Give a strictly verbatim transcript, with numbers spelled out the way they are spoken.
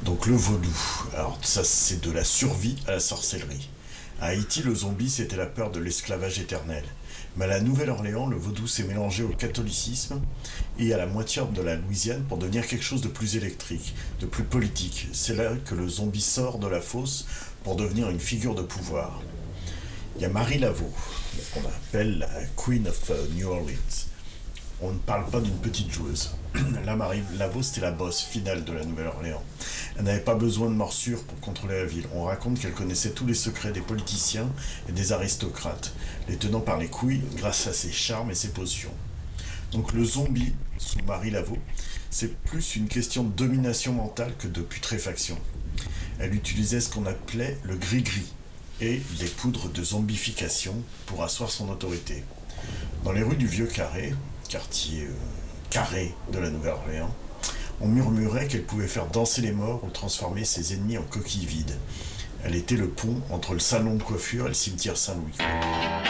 Donc le vaudou, alors ça c'est de la survie à la sorcellerie. À Haïti, le zombie c'était la peur de l'esclavage éternel. Mais à la Nouvelle-Orléans, le vaudou s'est mélangé au catholicisme et à la moitié de la Louisiane pour devenir quelque chose de plus électrique, de plus politique. C'est là que le zombie sort de la fosse pour devenir une figure de pouvoir. Il y a Marie Laveau, qu'on appelle la Queen of New Orleans. On ne parle pas d'une petite joueuse. Là, Marie Laveau, c'était la boss finale de la Nouvelle-Orléans. Elle n'avait pas besoin de morsures pour contrôler la ville. On raconte qu'elle connaissait tous les secrets des politiciens et des aristocrates, les tenant par les couilles grâce à ses charmes et ses potions. Donc le zombie, sous Marie Laveau, c'est plus une question de domination mentale que de putréfaction. Elle utilisait ce qu'on appelait le gris-gris et des poudres de zombification pour asseoir son autorité. Dans les rues du Vieux Carré, quartier euh, carré de la Nouvelle-Orléans, on murmurait qu'elle pouvait faire danser les morts ou transformer ses ennemis en coquilles vides. Elle était le pont entre le salon de coiffure et le cimetière Saint-Louis.